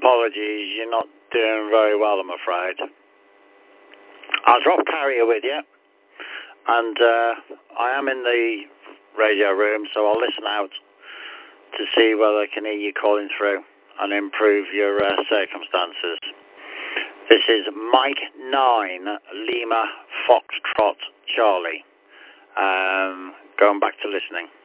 apologies. You're not doing very well, I'm afraid. I'll drop carrier with you, and I am in the radio room, so I'll listen out to see whether I can hear you calling through and improve your circumstances. This is Mike 9 Lima Foxtrot Charlie. Going back to listening.